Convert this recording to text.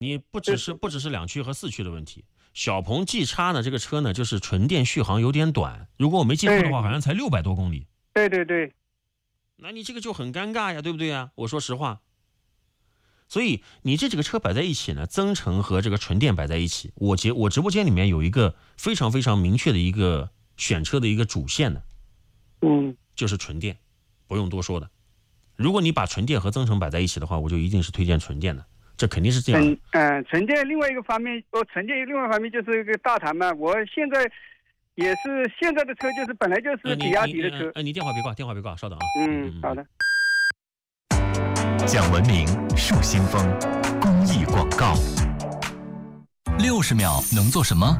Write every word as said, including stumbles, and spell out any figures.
你不只是不只是两驱和四驱的问题。小鹏 G 叉呢，这个车呢就是纯电续航有点短，如果我没记错的话，好像才六百多公里。 对对对， 那你这个就很尴尬呀，对不对呀？我说实话。所以你这几个车摆在一起呢，增程和这个纯电摆在一起，我节我直播间里面有一个非常非常明确的一个选车的一个主线的， 嗯， 就是纯电，不用多说的。如果你把纯电和增程摆在一起的话，我就一定是推荐纯电的，这肯定是这样的。 嗯、呃，纯电另外一个方面，哦，纯电另外一个方面就是一个大谈嘛。我现在也是现在的车，就是本来就是比亚迪的车。 哎、呃呃，你电话别挂，电话别挂，稍等啊。 嗯，好的。 讲文明树新风公益广告。六十秒能做什么？